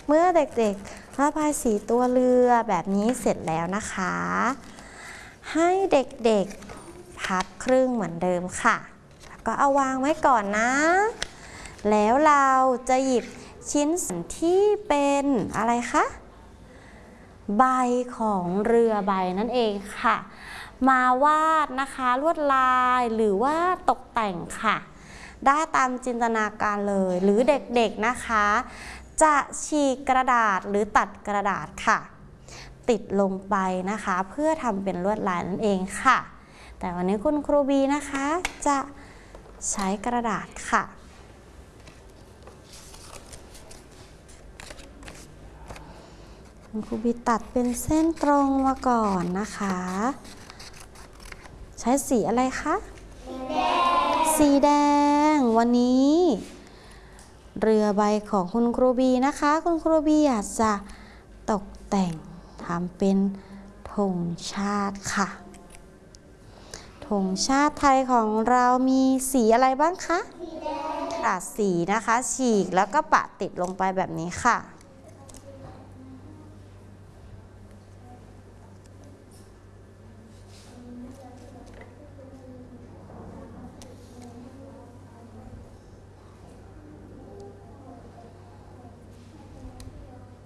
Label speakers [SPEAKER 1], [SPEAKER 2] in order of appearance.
[SPEAKER 1] เมื่อเด็กๆระบายสีตัวเรือแบบนี้เสร็จแล้วนะคะให้เด็กๆพับครึ่งเหมือนเดิมค่ะแล้วก็เอาวางไว้ก่อนนะแล้วเราจะหยิบชิ้นส่วนที่เป็นอะไรคะใบของเรือใบนั่นเองค่ะมาวาดนะคะลวดลายหรือว่าตกแต่งค่ะได้ตามจินตนาการเลยหรือเด็กๆนะคะจะฉีกกระดาษหรือตัดกระดาษค่ะติดลงไปนะคะเพื่อทำเป็นลวดลายนั่นเองค่ะแต่วันนี้คุณครูบีนะคะจะใช้กระดาษค่ะคุณครูบีตัดเป็นเส้นตรงมาก่อนนะคะใช้สีอะไรคะสีแดงวันนี้เรือใบของคุณครูบีนะคะคุณครูบีอยากจะตกแต่งทำเป็นธงชาติค่ะธงชาติไทยของเรามีสีอะไรบ้างคะสีแดงสีนะคะฉีกแล้วก็ปะติดลงไปแบบนี้ค่ะ